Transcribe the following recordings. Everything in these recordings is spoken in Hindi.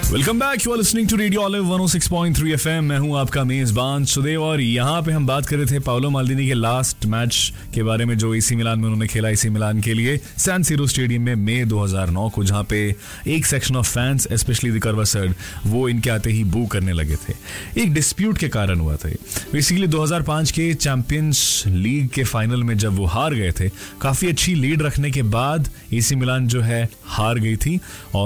Welcome back, you are listening to radio olive 106.3 FM. मैं हूं आपका मेजबान सुदेव और यहाँ पे हम बात कर रहे थे पाओलो माल्दीनी के लास्ट मैच के बारे में जो एसी मिलान में उन्होंने खेला, एसी मिलान के लिए सैन सीरो स्टेडियम में मई 2009 को, जहाँ पे एक section of fans specially the कर्वासर्ड वो इनके आते ही बू करने लगे थे। एक डिस्प्यूट के कारण हुआ था। बेसिकली 2005 के चैंपियंस लीग के फाइनल में जब वो हार गए थे, काफ़ी अच्छी लीड रखने के बाद एसी मिलान जो है हार गई थी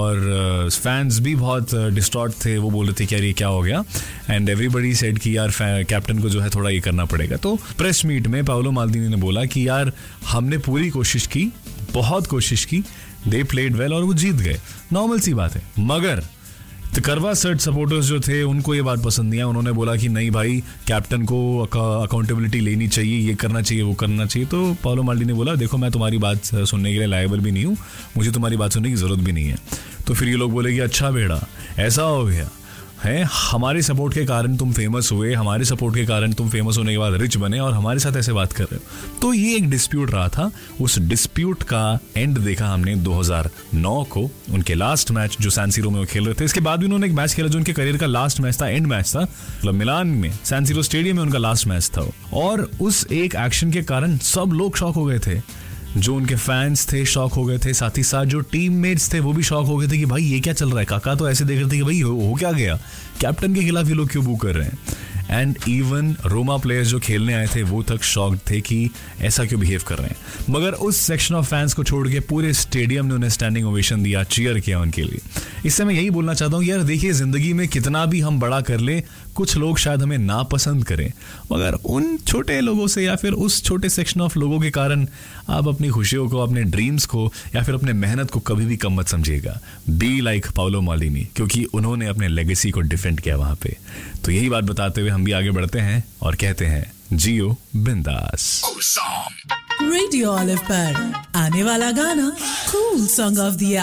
और फैंस भी बहुत डिस्टॉर्ट थे। वो बोल रहे थे कि यार ये क्या हो गया, एंड एवरीबडी सेड कि यार कैप्टन को जो है थोड़ा ये करना पड़ेगा। तो प्रेस मीट में पाओलो माल्दीनी ने बोला कि यार हमने पूरी कोशिश की, बहुत कोशिश की, दे प्लेड वेल और वो जीत गए, नॉर्मल सी बात है। मगर कर्वासर्ड सपोर्टर्स जो थे उनको ये बात पसंद नहीं है। उन्होंने बोला कि नहीं भाई, कैप्टन को अकाउंटेबिलिटी लेनी चाहिए, ये करना चाहिए, वो करना चाहिए। तो पाओलो माल्दीनी ने बोला देखो मैं तुम्हारी बात सुनने के लिए लायबल भी नहीं हूँ, मुझे तुम्हारी बात सुनने की ज़रूरत भी नहीं है। तो फिर ये लोग बोले कि अच्छा बेड़ा ऐसा हो गया है, हमारे सपोर्ट के कारण तुम फेमस हुए, हमारे सपोर्ट के कारण तुम फेमस होने के बाद रिच बने और हमारे साथ ऐसे बात कर रहे हो। तो ये एक डिस्प्यूट रहा था। उस डिस्प्यूट का एंड देखा हमने 2009 को, उनके लास्ट मैच जो सैन सीरो में वो खेल रहे थे। इसके बाद भी उन्होंने एक मैच खेला जो उनके करियर का लास्ट मैच था, एंड मैच था, मतलब मिलान में सैन सीरो स्टेडियम में उनका लास्ट मैच था। और उस एक एक्शन के कारण सब लोग शॉक हो गए थे। जो उनके फैंस थे शॉक हो गए थे, साथ ही साथ जो टीममेट्स थे वो भी शॉक हो गए थे कि भाई ये क्या चल रहा है। काका तो ऐसे देख रहे थे कि भाई हो क्या गया, कैप्टन के खिलाफ ये लोग क्यों बू कर रहे हैं। एंड इवन रोमा प्लेयर्स जो खेलने आए थे वो तक शॉक्ड थे कि ऐसा क्यों बिहेव कर रहे हैं। मगर उस सेक्शन ऑफ फैंस को छोड़ के पूरे स्टेडियम ने उन्हें स्टैंडिंग ओवेशन दिया, चीयर किया उनके लिए। इससे मैं यही बोलना चाहता हूँ यार देखिए, जिंदगी में कितना भी हम बड़ा कर ले, कुछ लोग शायद हमें नापसंद करें, मगर उन छोटे लोगों से या फिर उस छोटे सेक्शन ऑफ लोगों के कारण आप अपनी खुशियों को, अपने ड्रीम्स को या फिर अपने मेहनत को कभी भी कम मत समझिएगा। बी लाइक पाओलो माल्दीनी, क्योंकि उन्होंने अपने लेगेसी को डिफेंड किया वहां पे। तो यही बात बताते हुए हम भी आगे बढ़ते हैं और कहते हैं जियो बिंदास। रेडियो ऑलिव पर आने वाला गाना कूल सॉन्ग ऑफ द